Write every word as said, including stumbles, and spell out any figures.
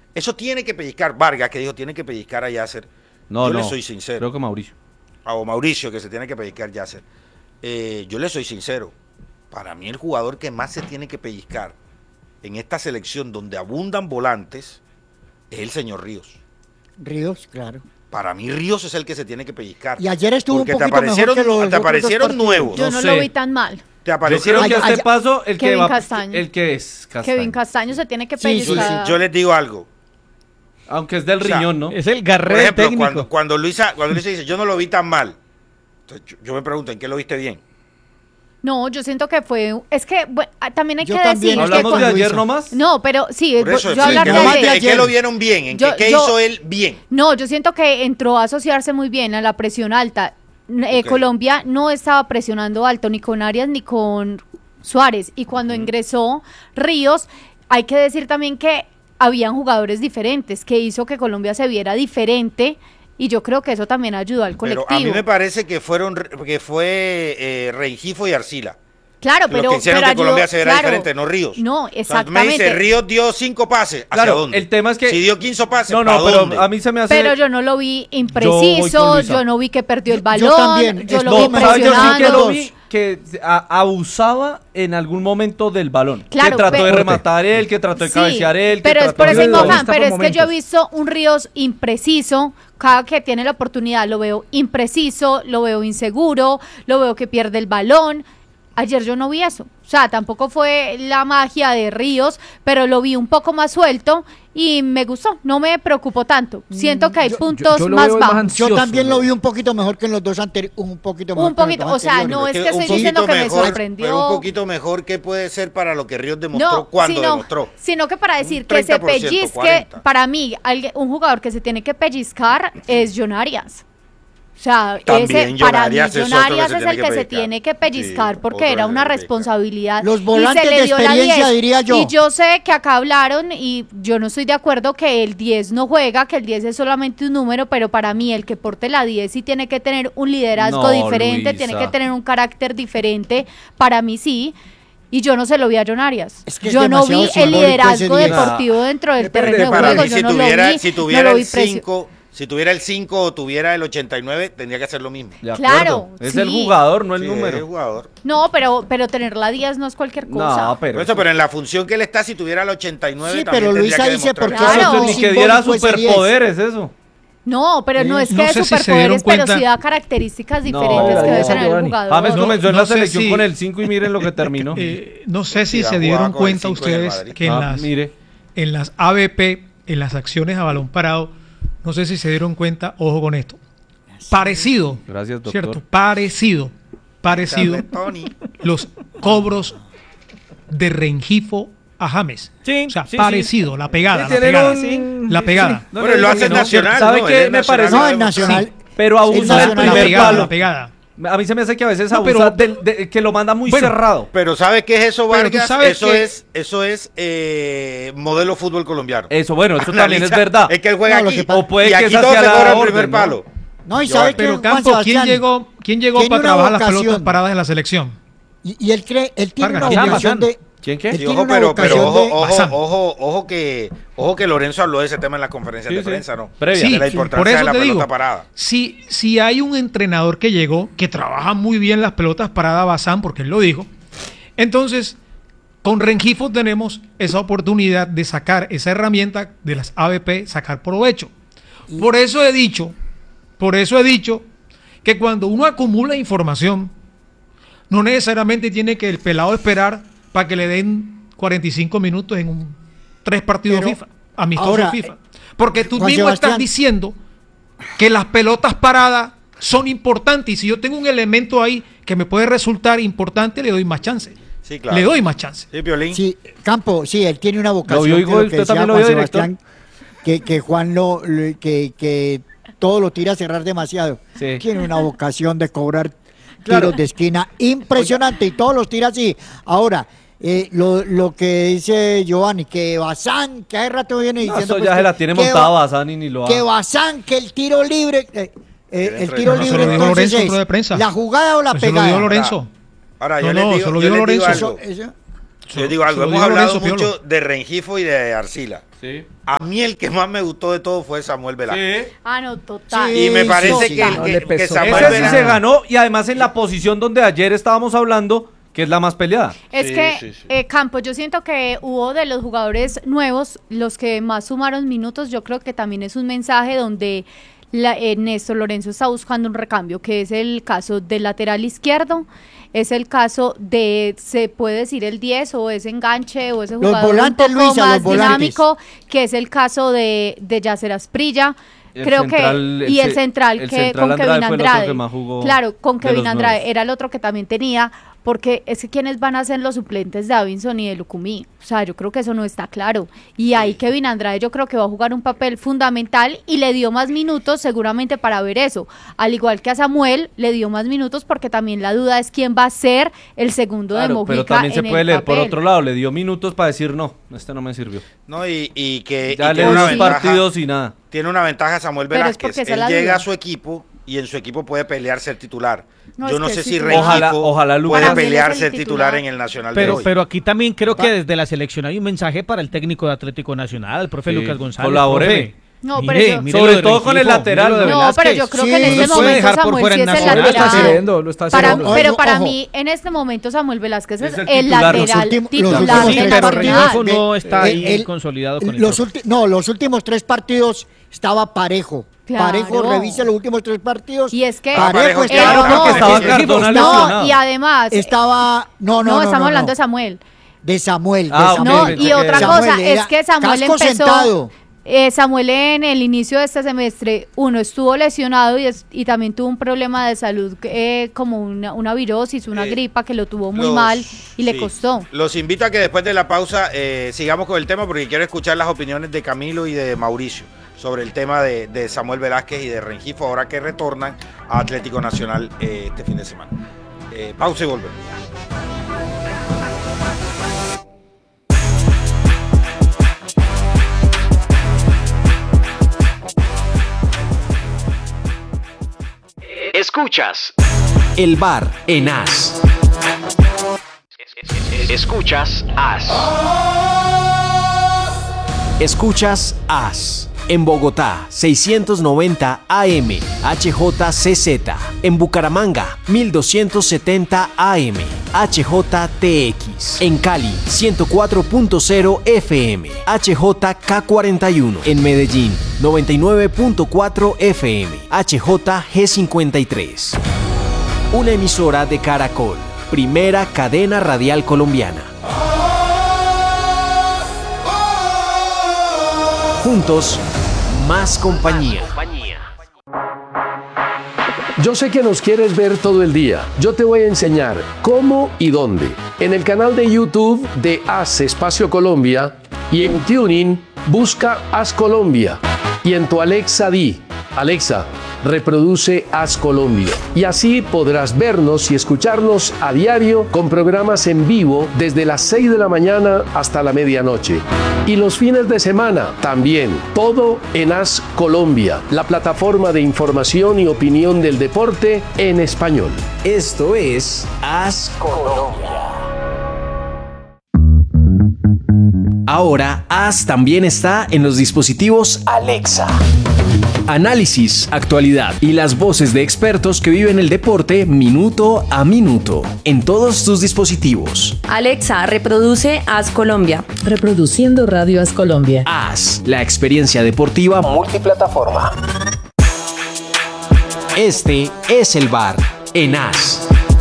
Eso tiene que pellizcar. Vargas, que dijo, tiene que pellizcar a Yasser. No, yo no. le soy sincero. Creo que Mauricio. O Mauricio, que se tiene que pellizcar Yasser. Eh, yo le soy sincero. Para mí el jugador que más se tiene que pellizcar en esta selección donde abundan volantes es el señor Ríos. Ríos, claro. Para mí Ríos es el que se tiene que pellizcar. Y ayer estuvo porque un poquito te aparecieron, mejor que los te otros aparecieron dos nuevos. Yo No no sé. lo vi tan mal. Te Yo aparecieron creo que a Ay, este ay, paso, el que Kevin va... Castaño. El que es Castaño. Kevin Castaño se tiene que Sí, sí, yo, pellizcar. les, yo les digo algo. Aunque es del O sea, riñón, ¿no? Es el Por Garré ejemplo, técnico. cuando, cuando Luisa cuando Luisa dice, yo no lo vi tan mal. Entonces, yo, yo me pregunto, ¿en qué lo viste bien? No, yo siento que fue... Es que bueno, ah, también hay Yo que también. decir que... ¿Hablamos con- de ayer Luisa. nomás? No, pero sí, Por eso, yo ¿en hablar qué de lo, ayer. viste- en qué lo vieron bien? ¿En Yo- qué, qué yo- hizo él bien? No, yo siento que entró a asociarse muy bien a la presión alta. Eh, Ok. Colombia no estaba presionando alto ni con Arias ni con Suárez. Y cuando ingresó Ríos, hay que decir también que habían jugadores diferentes, que hizo que Colombia se viera diferente. Y yo creo que eso también ayudó al colectivo. Pero a mí me parece que fueron que fue eh, Rengifo y Arcila. Claro, Los pero, que hicieron pero que ayudó- Colombia se viera claro. diferente, no Ríos. No, O sea, exactamente. me dice, Ríos dio cinco pases. ¿Hacia Claro, dónde? el tema es que- Si dio quince pases, No, ¿para no, pero dónde? a mí se me hace... Pero yo no lo vi Yo voy impreciso, con yo, Luisa. no vi que perdió el Yo- balón, yo también, yo lo estuvo vi No, ¿sabes? Yo sí que presionando. lo vi que a- abusaba en algún momento del balón. Claro, que trató de pero- rematar él, que trató de Sí, cabecear él. pero que es trató por de- eso mismo, Está Juan, por pero es que yo he momentos. visto un Ríos impreciso, cada que tiene la oportunidad lo veo impreciso, lo veo inseguro, lo veo que pierde el balón. Ayer yo no vi eso, o sea, tampoco fue la magia de Ríos, pero lo vi un poco más suelto y me gustó, no me preocupó tanto. Siento que hay yo- puntos yo lo más veo más bajos. ansioso. Yo también lo vi un poquito mejor que en los dos anteriores, un poquito mejor Un que en los poquito, dos o sea, anteriores. no es que un estoy diciendo poquito que me mejor, sorprendió. Pero un poquito mejor que puede ser para lo que Ríos demostró No, cuando sino, demostró. sino que para decir Un que se treinta por ciento, pellizque, cuarenta. para mí, alguien- un jugador que se tiene que pellizcar es John Arias. O sea, También ese, John para mí Arias es John otro que Arias se es tiene el que que se pellizcar. tiene que pellizcar Sí, porque otro era que una se tiene que responsabilidad. Los y volantes se le de dio la experiencia, diez. diría yo. Y yo sé que acá hablaron y yo no estoy de acuerdo que el diez no juega, que el diez es solamente un número, pero para mí el que porte la diez sí tiene que tener un liderazgo No, diferente, Luisa. tiene que tener un carácter diferente, para mí sí. Y yo no se lo vi a John Arias. Es que es yo no vi demasiado el simbólico liderazgo ese diez. deportivo dentro del Depende, terreno de para juego. mí, Yo si no tuviera, lo vi, si no tuviera lo vi el precio- cinco, si tuviera el cinco o tuviera el ochenta y nueve, tendría que hacer lo mismo. De Claro, acuerdo. Es sí. el jugador, no el Sí, número. es jugador. No, pero, pero tener la diez no es cualquier cosa. No, pero... Por eso, pero en la función que él está, si tuviera el ochenta y nueve, Sí, también pero tendría Luisa que dice demostrar porque eso. Claro. eso es Ni muy que diera simbólico ese diez. superpoderes, eso. No, pero no es que No de sé si se superpoderes, dieron pero cuenta- sí da características No, diferentes que debe no, tener el Giovanni. jugador. James comenzó en no la sé selección si- con el cinco y miren lo que terminó. Eh, no sé si Sí, se ha dieron jugado con el cuenta cinco en el ustedes Madrid. que en, Ah, las, mire. en las A B P, en las acciones a balón parado, no sé si se dieron cuenta, ojo con esto. Parecido, Gracias, doctor. ¿cierto? Parecido, parecido Carle Tony. los cobros de Rengifo a James. Sí, o sea, sí, parecido, la pegada, Sí, la tienen pegada. un- La sí, pegada. sí. No Bueno, le lo digo hace que no. nacional. ¿Sabe ¿no? qué? Él es Me nacional, parece- No, lo en Nacional. demostró. Pero Es abusa del nacional. La primer pegada, palo. la pegada. A mí se me hace que a veces No, pero- abusa del- de- que lo manda muy Bueno, cerrado. Pero ¿sabe qué es eso, Pero tú Vargas? sabes Eso que- es, eso es eh, modelo fútbol colombiano. Eso, bueno, eso también es Analiza- verdad. Es que él juega No, lo aquí. que pasa- O puede y que aquí esa todo sea se la cobra el orden, primer ¿no? palo. No, y Yo- sabe que Pero Juan Campo, ¿quién Sebastián, llegó, quién llegó tiene para una trabajar las vocación. pelotas paradas en la selección? Y, y él cree, él tiene Vargas, una ¿quién llegó? vocación de... ¿Quién qué? Él Sí, tiene ojo, una pero, pero vocación ojo, de- ojo, Bazán. ojo, ojo que, ojo que Lorenzo habló de ese tema en las conferencias Sí, de sí. prensa, ¿no? Previa. Sí, de la sí, importancia por eso de la te pelota digo, parada. Si, si hay un entrenador que llegó, que trabaja muy bien las pelotas paradas, Bazán, porque él lo dijo, entonces con Rengifo tenemos esa oportunidad de sacar esa herramienta de las A B P, sacar provecho. Por eso he dicho, por eso he dicho que cuando uno acumula información, no necesariamente tiene que el pelado esperar para que le den cuarenta y cinco minutos en un tres partidos Pero, FIFA, amistosos ahora, FIFA. Porque tú Juan mismo Sebastián. estás diciendo que las pelotas paradas son importantes y si yo tengo un elemento ahí que me puede resultar importante, le doy más chance. Sí, claro. Le doy más chance. Sí, Piolín. Sí, Campo, sí, él tiene una vocación. ¿Lo vio, que hijo? lo que ¿Usted decía también lo Juan vio, director? Sebastián, que, que Juan lo, lo- que, que todo lo tira a cerrar demasiado. Sí. Tiene una vocación de cobrar Claro. tiros de esquina impresionante y todos los tira así. Ahora, eh, lo, lo que dice Giovanni, que Bazán, que hace rato viene No, diciendo eso pues, ya que- se la tiene que montada Ba- Bazán y ni lo que haga. Bazán, que el tiro libre, eh, eh, el tiro No, se libre lo dijo entonces Lorenzo, es otro de prensa. la jugada o la Eso lo pegada. dijo Lorenzo. Ahora, No, yo no, les se digo, lo yo dijo les digo Lorenzo. algo. Eso- eso- Yo les digo algo. Se lo Hemos dijo hablado Lorenzo mucho Piolo. de Rengifo y de Arcila. Sí. A mí el que más me gustó de todo fue Samuel Velázquez. Sí. Ah, no, total. Sí, Y me parece total. que, el No que- le que pesó. Samuel Ese sí Velázquez- se ganó y además en la posición donde ayer estábamos hablando, que es la más peleada. Es Sí, que, sí, sí. eh, Campos, yo siento que hubo de los jugadores nuevos, los que más sumaron minutos, yo creo que también es un mensaje donde la, eh, Néstor Lorenzo está buscando un recambio, que es el caso del lateral izquierdo, es el caso de, se puede decir el diez o ese enganche o ese Los jugador volantes, un poco Luisa, los más volantes. dinámico, que es el caso de, de Yacer Asprilla. El Creo central, que, el y el ce- central, el que central con Kevin Andrade fue el otro Andrade. que más jugó Claro, con de Kevin los Andrade nuevos. era el otro que también tenía, porque es que quienes van a ser los suplentes de Davinson y de Lucumí. O sea, yo creo que eso no está claro. Y ahí Kevin Andrade yo creo que va a jugar un papel fundamental y le dio más minutos seguramente para ver eso. Al igual que a Samuel, le dio más minutos porque también la duda es quién va a ser el segundo de Claro, Mojica. pero también se en puede el leer por papel. otro lado, le dio minutos para decir no, este no me sirvió. No, y, y que, Ya y le tiene, dio una dos ventaja, partidos y nada. tiene una ventaja Samuel Pero es Velázquez. porque esa es Él la llega duda. a su equipo y en su equipo puede pelear ser titular. No, Yo es no que sé sí, si claro. Rengifo Ojalá- ojalá Lucas- puede Para mí él pelear es el ser titular titular. en el Nacional de Pero, hoy. pero aquí también creo que desde la selección hay un mensaje para el técnico de Atlético Nacional, el profe Sí, Lucas González. colaboreme. profe. No, Mire, pero yo- mire Sobre lo de todo con el Rengifo, lateral, mire lo de No, pero Velázquez. yo creo Sí, que en no este se puede momento dejar por Samuel fuera sí en es el Nacional. Lo está lateral. haciendo, lo está Para- haciendo. pero Ojo, para ojo. mí, en este momento, Samuel Velázquez es, Es el el titular. Los lateral últimos- los titular últimos del Sí, tres pero partidos, Nacional. Rengifo no está Eh, ahí el- consolidado con el los profe. ulti- No, los últimos tres partidos estaba parejo. Claro. Parejo, revisa los últimos tres partidos. Y es que Ah, Parejo Parejo estaba. estaba Eh, no, porque estaba sí, Cardona no, lesionado. y además, Estaba. No, no, no, no. estamos no, hablando no. de Samuel. De Samuel. de Ah, ok, Samuel. No, pensé y que otra Samuel cosa era es que Samuel casco empezó. sentado. eh, Samuel en el inicio de este semestre, uno estuvo lesionado y, es- y también tuvo un problema de salud, eh, como una, una virosis, una Eh, gripa que lo tuvo muy Los- mal y le sí. costó. Los invito a que después de la pausa eh, sigamos con el tema porque quiero escuchar las opiniones de Camilo y de Mauricio sobre el tema de, de Samuel Velázquez y de Rengifo ahora que retornan a Atlético Nacional eh, este fin de semana. Eh, pausa y volvemos. Escuchas El Bar en As. Escuchas As. Escuchas As. En Bogotá, seiscientos noventa A M, H J C Z. En Bucaramanga, mil doscientos setenta A M, H J T X. En Cali, ciento cuatro punto cero F M, H J K cuarenta y uno. En Medellín, noventa y nueve punto cuatro F M, H J G cincuenta y tres. Una emisora de Caracol, primera cadena radial colombiana. Juntos, más compañía. Yo sé que nos quieres ver todo el día. Yo te voy a enseñar cómo y dónde. En el canal de YouTube de As Espacio Colombia y en Tuning busca As Colombia. Y en tu Alexa di, Alexa, reproduce As Colombia. Y así podrás vernos y escucharnos a diario con programas en vivo desde las seis de la mañana hasta la medianoche. Y los fines de semana también, todo en As Colombia, la plataforma de información y opinión del deporte en español. Esto es As Colombia. Ahora, As también está en los dispositivos Alexa. Análisis, actualidad y las voces de expertos que viven el deporte minuto a minuto en todos tus dispositivos. Alexa, reproduce As Colombia. Reproduciendo Radio As Colombia. As, la experiencia deportiva multiplataforma. Este es el bar en As.